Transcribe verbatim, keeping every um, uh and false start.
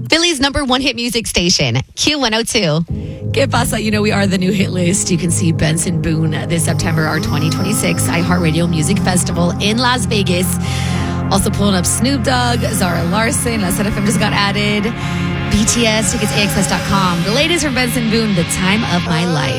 Philly's number one hit music station, Q one oh two. Que pasa? You know, we are the new hit list. You can see Benson Boone this September, our twenty twenty-six iHeartRadio Music Festival in Las Vegas. Also pulling up Snoop Dogg, Zara Larson, La F M just got added. B T S, tickets A X S dot com. The latest from Benson Boone, The Time of My Life.